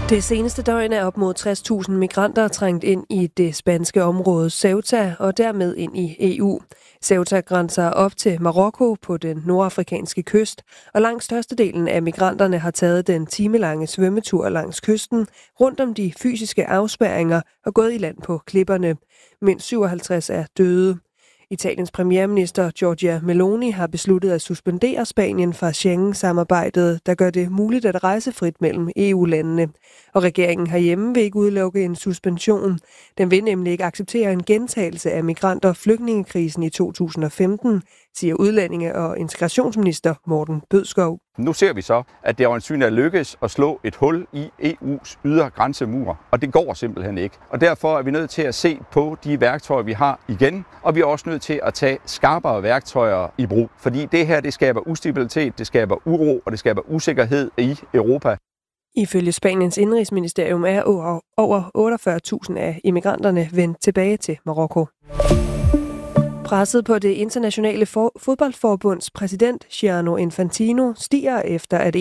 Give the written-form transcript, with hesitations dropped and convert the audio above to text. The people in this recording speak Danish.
Det seneste døgn er op mod 60.000 migranter trængt ind i det spanske område Ceuta og dermed ind i EU. Ceuta grænser op til Marokko på den nordafrikanske kyst, og langt størstedelen af migranterne har taget den timelange svømmetur langs kysten, rundt om de fysiske afspærringer og gået i land på klipperne. Mindst 57 er døde. Italiens premierminister Giorgia Meloni har besluttet at suspendere Spanien fra Schengen-samarbejdet, der gør det muligt at rejse frit mellem EU-landene. Og regeringen herhjemme vil ikke udelukke en suspension. Den vil nemlig ikke acceptere en gentagelse af migranter- og flygtningekrisen i 2015, siger udlændinge- og integrationsminister Morten Bødskov. Nu ser vi så, at det øjensynligt er lykkes at slå et hul i EU's ydre grænsemur, og det går simpelthen ikke. Og derfor er vi nødt til at se på de værktøjer, vi har igen, og vi er også nødt til at tage skarpere værktøjer i brug. Fordi det her, det skaber ustabilitet, det skaber uro, og det skaber usikkerhed i Europa. Ifølge Spaniens indrigsministerium er over 48.000 af immigranterne vendt tilbage til Marokko. Presset på det internationale fodboldforbunds præsident Gianni Infantino stiger efter, at